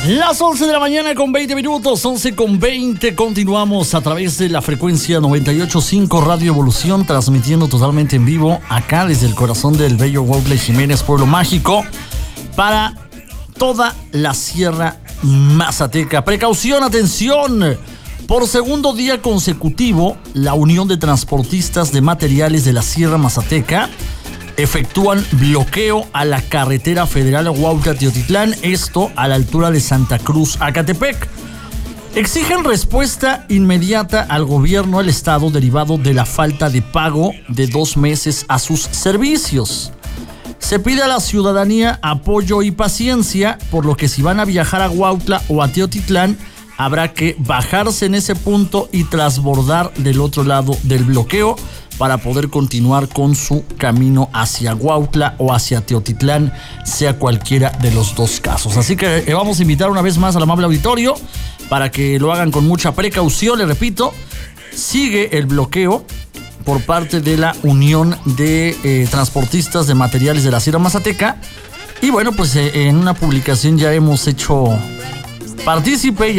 Las 11 de la mañana con 20 minutos, 11 con 20. Continuamos a través de la frecuencia 98.5 Radio Evolución, transmitiendo totalmente en vivo acá desde el corazón del bello Huautla Jiménez, pueblo mágico, para toda la Sierra Mazateca. Precaución, atención. Por segundo día consecutivo, la Unión de Transportistas de Materiales de la Sierra Mazateca efectúan bloqueo a la carretera federal Huautla-Teotitlán, esto a la altura de Santa Cruz, Acatepec. Exigen respuesta inmediata al gobierno del estado derivado de la falta de pago de 2 meses a sus servicios. Se pide a la ciudadanía apoyo y paciencia, por lo que si van a viajar a Huautla o a Teotitlán, habrá que bajarse en ese punto y transbordar del otro lado del bloqueo para poder continuar con su camino hacia Huautla o hacia Teotitlán, sea cualquiera de los dos casos. Así que vamos a invitar una vez más al amable auditorio para que lo hagan con mucha precaución. Le repito, sigue el bloqueo por parte de la Unión de Transportistas de Materiales de la Sierra Mazateca. Y bueno, pues en una publicación ya hemos hecho partícipe,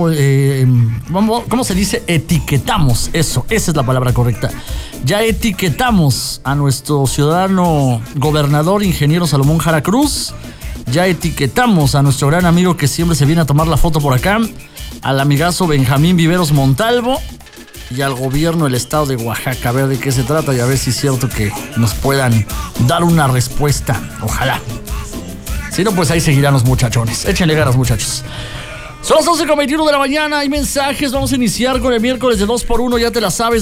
¿cómo se dice? Etiquetamos, esa es la palabra correcta. Ya etiquetamos a nuestro ciudadano gobernador, ingeniero Salomón Jara Cruz. Ya etiquetamos a nuestro gran amigo que siempre se viene a tomar la foto por acá, al amigazo Benjamín Viveros Montalvo, y al gobierno del estado de Oaxaca, a ver de qué se trata y a ver si es cierto que nos puedan dar una respuesta. Ojalá. Si no, pues ahí seguirán los muchachones. Échenle ganas, muchachos. Son las 11:21 de la mañana, hay mensajes. Vamos a iniciar con el miércoles de 2x1, ya te la sabes,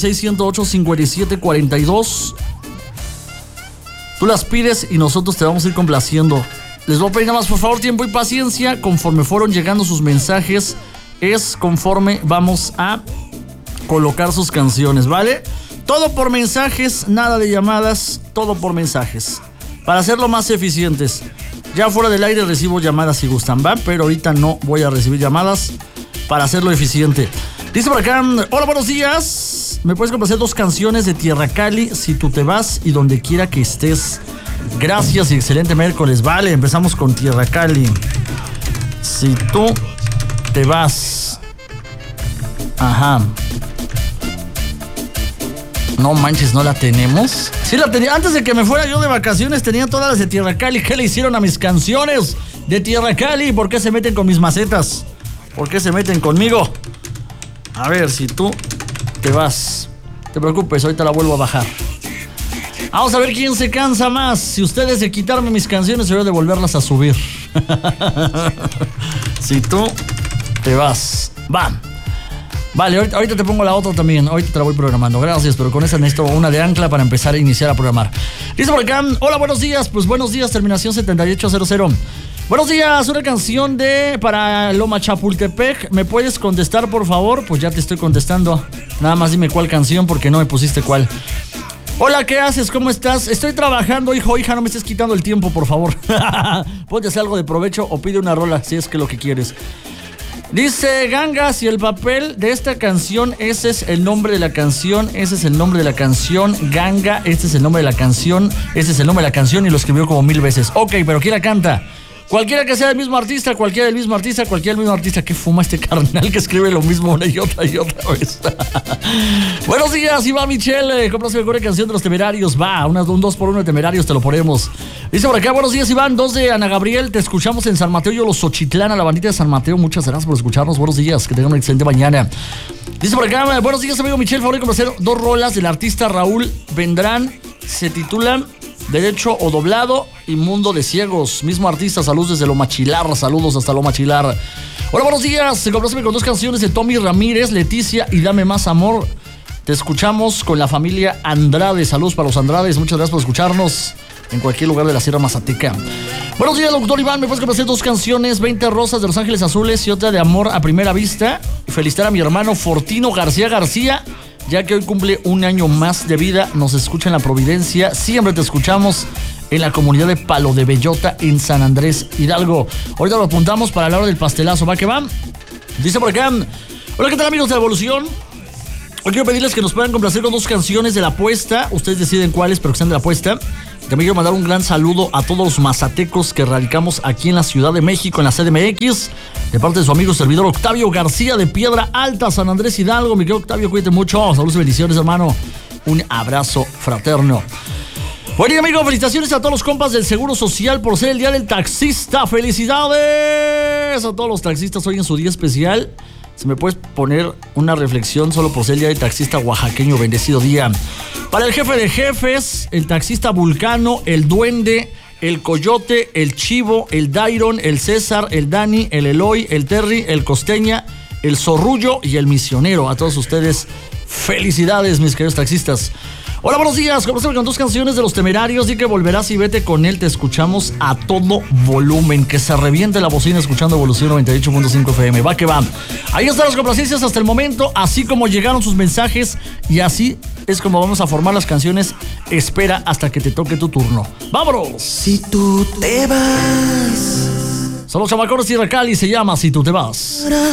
236-108-5742. Tú las pides y nosotros te vamos a ir complaciendo. Les voy a pedir nada más, por favor, tiempo y paciencia. Conforme fueron llegando sus mensajes, es conforme vamos a colocar sus canciones, ¿vale? Todo por mensajes, nada de llamadas, todo por mensajes, para hacerlo más eficientes. Ya fuera del aire recibo llamadas si gustan, ¿va? Pero ahorita no voy a recibir llamadas para hacerlo eficiente. Dice por acá, hola, buenos días. ¿Me puedes complacer 2 canciones de Tierra Cali, Si tú te vas y Donde quiera que estés? Gracias y excelente miércoles. Vale, empezamos con Tierra Cali. Si tú te vas. Ajá. No manches, ¿no la tenemos? Sí la tenía. Antes de que me fuera yo de vacaciones tenía todas las de Tierra Cali. ¿Qué le hicieron a mis canciones de Tierra Cali? ¿Por qué se meten con mis macetas? ¿Por qué se meten conmigo? A ver, si tú te vas. No te preocupes, ahorita la vuelvo a bajar. Vamos a ver quién se cansa más. Si ustedes de quitarme mis canciones, yo de volverlas a subir. Si tú te vas. Va. Vale, ahorita te pongo la otra también. Ahorita te la voy programando. Gracias, pero con esa necesito una de ancla para empezar a iniciar a programar. Dice por acá, hola, buenos días. Pues buenos días, terminación 7800. Buenos días, una canción para Loma Chapultepec. ¿Me puedes contestar, por favor? Pues ya te estoy contestando. Nada más dime cuál canción porque no me pusiste cuál. Hola, ¿qué haces? ¿Cómo estás? Estoy trabajando, hijo, hija, no me estés quitando el tiempo, por favor. Ponte a hacer algo de provecho o pide una rola si es que lo que quieres. Dice Gangas, y el papel de esta canción, ese es el nombre de la canción, ese es el nombre de la canción, Ganga, este es el nombre de la canción, ese es el nombre de la canción y lo escribió como 1000 veces. Ok, pero ¿quién la canta? Cualquiera que sea del mismo artista, cualquiera del mismo artista. ¿Qué fuma este carnal que escribe lo mismo una y otra vez? Buenos días, Iván Michelle. ¿Cómo se me ocurre canción de los Temerarios? Va, un 2x1 de Temerarios, te lo ponemos. Dice por acá, buenos días, Iván. 2 de Ana Gabriel, te escuchamos en San Mateo y Los Xochitlán, a la bandita de San Mateo. Muchas gracias por escucharnos. Buenos días, que tengan una excelente mañana. Dice por acá, buenos días, amigo Michelle. Favor de complacer 2 rolas del artista Raúl Vendrán. Se titulan Derecho o Doblado y Mundo de Ciegos. Mismo artista, saludos desde Lomachilar. Saludos hasta Lomachilar. Hola, buenos días. Compláceme con 2 canciones de Tommy Ramírez, Leticia y Dame Más Amor. Te escuchamos con la familia Andrade. Saludos para los Andrades. Muchas gracias por escucharnos en cualquier lugar de la Sierra Mazateca. Buenos días, doctor Iván. ¿Me puedes complacer 2 canciones? 20 Rosas de Los Ángeles Azules y otra de Amor a Primera Vista. Y felicitar a mi hermano Fortino García, ya que hoy cumple 1 año más de vida. Nos escucha en La Providencia. Siempre te escuchamos en la comunidad de Palo de Bellota, en San Andrés Hidalgo. Ahorita lo apuntamos para la hora del pastelazo. ¿Va que va? Dice por acá, hola, ¿qué tal, amigos de la Evolución? Hoy quiero pedirles que nos puedan complacer con 2 canciones de La Apuesta. Ustedes deciden cuáles, pero que sean de La Apuesta. También quiero mandar un gran saludo a todos los mazatecos que radicamos aquí en la Ciudad de México, en la CDMX, de parte de su amigo servidor Octavio García de Piedra Alta, San Andrés Hidalgo. Mi querido Octavio, cuídate mucho. Saludos y bendiciones, hermano. Un abrazo fraterno. Bueno, amigo, felicitaciones a todos los compas del Seguro Social por ser el Día del Taxista. ¡Felicidades a todos los taxistas hoy en su día especial! Si me puedes poner una reflexión solo por ser el Día del Taxista oaxaqueño, bendecido día. Para el jefe de jefes, el taxista Vulcano, el Duende, el Coyote, el Chivo, el Dairon, el César, el Dani, el Eloy, el Terry, el Costeña, el Zorrullo y el Misionero. A todos ustedes, felicidades, mis queridos taxistas. Hola, buenos días. Comenzamos con 2 canciones de Los Temerarios. Di que volverás y vete con él. Te escuchamos a todo volumen. Que se reviente la bocina escuchando Evolución 98.5 FM. Va que va. Ahí están las complacencias hasta el momento. Así como llegaron sus mensajes. Y así es como vamos a formar las canciones. Espera hasta que te toque tu turno. ¡Vámonos! Si tú te vas. Son los chamacones y Recali. Se llama Si tú te vas.